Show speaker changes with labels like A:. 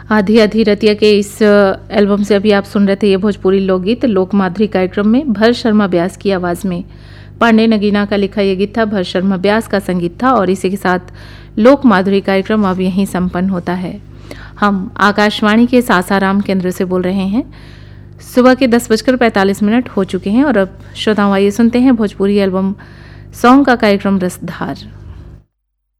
A: आधी आधी रतिया के इस एल्बम से अभी आप सुन रहे थे ये भोजपुरी लोकगीत लोक माधुरी कार्यक्रम में भरत शर्मा व्यास की आवाज़ में। पांडे नगीना का लिखा ये गीत था, भरत शर्मा व्यास का संगीत था और इसी के साथ लोक माधुरी कार्यक्रम अब यहीं संपन्न होता है। हम आकाशवाणी के सासाराम केंद्र से बोल रहे हैं। सुबह के 10:45 हो चुके हैं और अब श्रोताओं आइए सुनते हैं भोजपुरी एल्बम सॉन्ग का कार्यक्रम रसधार।